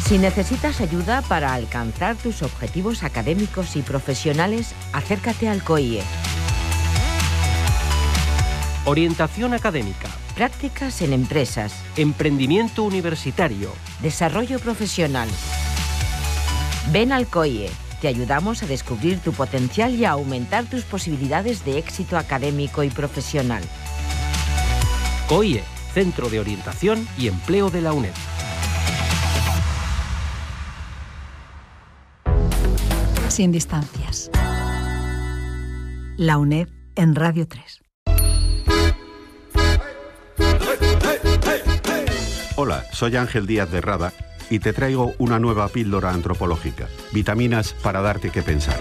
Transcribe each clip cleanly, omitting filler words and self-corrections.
Si necesitas ayuda para alcanzar tus objetivos académicos y profesionales, acércate al COIE. Orientación académica. Prácticas en empresas. Emprendimiento universitario. Desarrollo profesional. Ven al COIE. Te ayudamos a descubrir tu potencial y a aumentar tus posibilidades de éxito académico y profesional. COIE, Centro de Orientación y Empleo de la UNED. Sin distancias. La UNED en Radio 3. Hola, soy Ángel Díaz de Rada y te traigo una nueva píldora antropológica. Vitaminas para darte que pensar.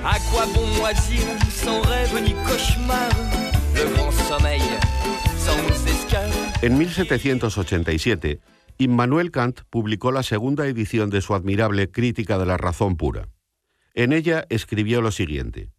En 1787, Immanuel Kant publicó la segunda edición de su admirable Crítica de la razón pura. En ella escribió lo siguiente: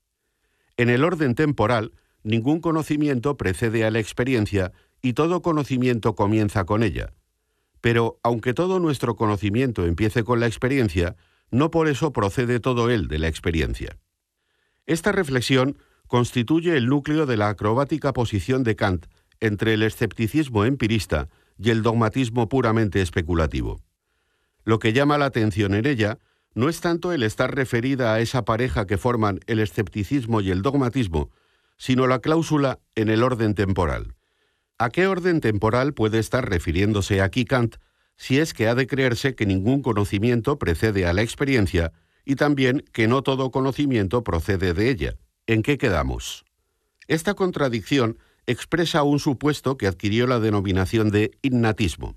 en el orden temporal, ningún conocimiento precede a la experiencia y todo conocimiento comienza con ella. Pero, aunque todo nuestro conocimiento empiece con la experiencia, no por eso procede todo él de la experiencia. Esta reflexión constituye el núcleo de la acrobática posición de Kant entre el escepticismo empirista y el dogmatismo puramente especulativo. Lo que llama la atención en ella no es tanto el estar referida a esa pareja que forman el escepticismo y el dogmatismo, sino la cláusula en el orden temporal. ¿A qué orden temporal puede estar refiriéndose aquí Kant, si es que ha de creerse que ningún conocimiento precede a la experiencia y también que no todo conocimiento procede de ella? ¿En qué quedamos? Esta contradicción expresa un supuesto que adquirió la denominación de innatismo.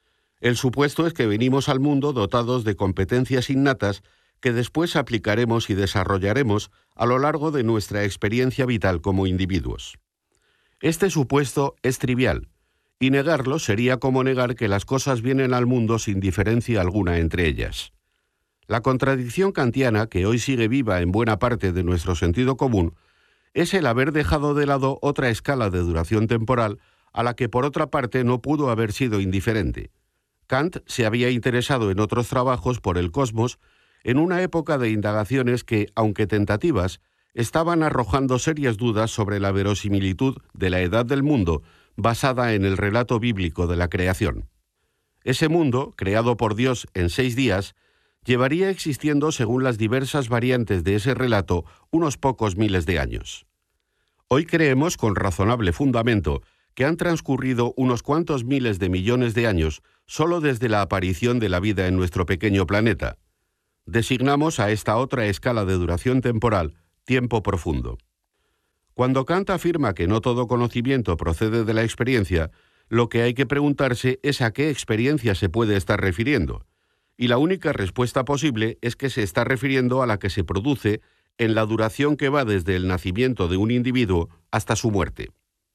El supuesto es que venimos al mundo dotados de competencias innatas que después aplicaremos y desarrollaremos a lo largo de nuestra experiencia vital como individuos. Este supuesto es trivial, y negarlo sería como negar que las cosas vienen al mundo sin diferencia alguna entre ellas. La contradicción kantiana, que hoy sigue viva en buena parte de nuestro sentido común, es el haber dejado de lado otra escala de duración temporal a la que por otra parte no pudo haber sido indiferente. Kant se había interesado en otros trabajos por el cosmos en una época de indagaciones que, aunque tentativas, estaban arrojando serias dudas sobre la verosimilitud de la edad del mundo basada en el relato bíblico de la creación. Ese mundo, creado por Dios en 6 días, llevaría existiendo, según las diversas variantes de ese relato, unos pocos miles de años. Hoy creemos, con razonable fundamento, que han transcurrido unos cuantos miles de millones de años solo desde la aparición de la vida en nuestro pequeño planeta. Designamos a esta otra escala de duración temporal tiempo profundo. Cuando Kant afirma que no todo conocimiento procede de la experiencia, lo que hay que preguntarse es a qué experiencia se puede estar refiriendo, y la única respuesta posible es que se está refiriendo a la que se produce en la duración que va desde el nacimiento de un individuo hasta su muerte.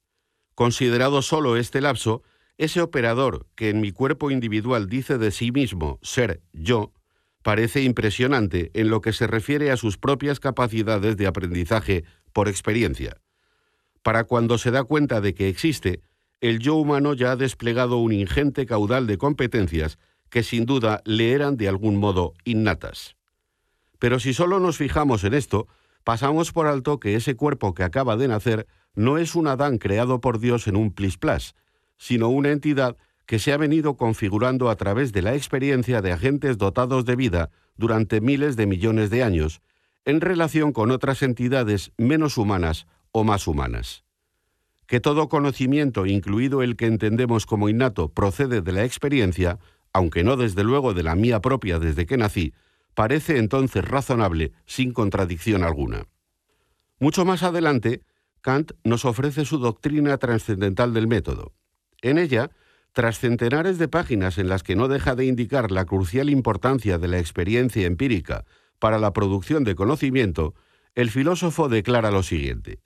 Considerado solo este lapso, ese operador que en mi cuerpo individual dice de sí mismo ser yo, parece impresionante en lo que se refiere a sus propias capacidades de aprendizaje por experiencia. Para cuando se da cuenta de que existe, el yo humano ya ha desplegado un ingente caudal de competencias que sin duda le eran de algún modo innatas. Pero si solo nos fijamos en esto, pasamos por alto que ese cuerpo que acaba de nacer no es un Adán creado por Dios en un plis-plas, sino una entidad que se ha venido configurando a través de la experiencia de agentes dotados de vida durante miles de millones de años, en relación con otras entidades menos humanas o más humanas. Que todo conocimiento, incluido el que entendemos como innato, procede de la experiencia, aunque no desde luego de la mía propia desde que nací, parece entonces razonable sin contradicción alguna. Mucho más adelante, Kant nos ofrece su doctrina trascendental del método. En ella, tras centenares de páginas en las que no deja de indicar la crucial importancia de la experiencia empírica para la producción de conocimiento, el filósofo declara lo siguiente: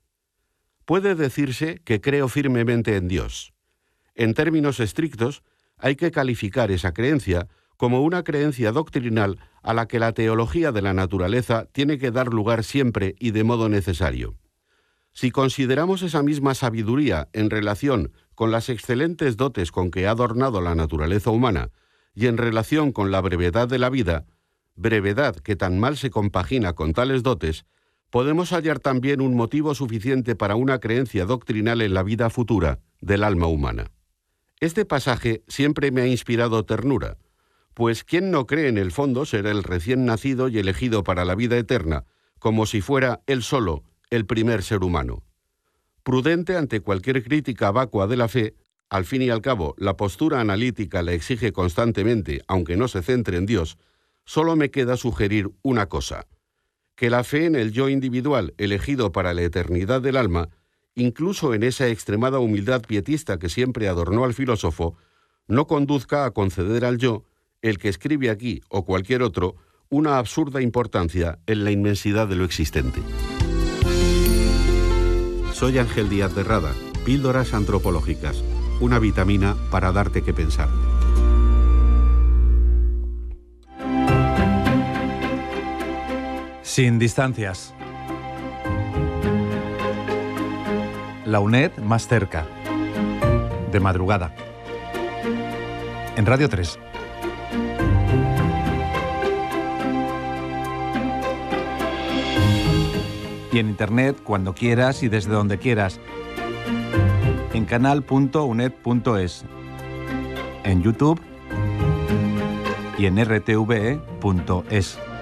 puede decirse que creo firmemente en Dios. En términos estrictos, hay que calificar esa creencia como una creencia doctrinal a la que la teología de la naturaleza tiene que dar lugar siempre y de modo necesario. Si consideramos esa misma sabiduría en relación con las excelentes dotes con que ha adornado la naturaleza humana y en relación con la brevedad de la vida, brevedad que tan mal se compagina con tales dotes, podemos hallar también un motivo suficiente para una creencia doctrinal en la vida futura del alma humana. Este pasaje siempre me ha inspirado ternura, pues quien no cree en el fondo ser el recién nacido y elegido para la vida eterna, como si fuera él solo el primer ser humano. Prudente ante cualquier crítica vacua de la fe, al fin y al cabo la postura analítica la exige constantemente, aunque no se centre en Dios, solo me queda sugerir una cosa: que la fe en el yo individual elegido para la eternidad del alma, incluso en esa extremada humildad pietista que siempre adornó al filósofo, no conduzca a conceder al yo, el que escribe aquí o cualquier otro, una absurda importancia en la inmensidad de lo existente. Soy Ángel Díaz de Rada, Píldoras Antropológicas, una vitamina para darte que pensar. Sin distancias. La UNED más cerca. De madrugada. En Radio 3. Y en internet cuando quieras y desde donde quieras. En canal.uned.es. En YouTube y en rtve.es.